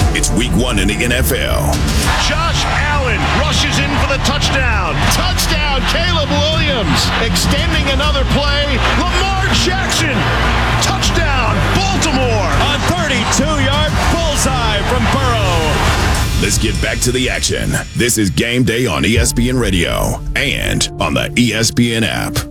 It's week 1 in the NFL. Josh Allen rushes in for the touchdown. Touchdown, Caleb Williams. Extending another play. Lamar Jackson. Touchdown, Baltimore. A 32-yard bullseye from Burrow. Let's get back to the action. This is Game Day on ESPN Radio and on the ESPN app.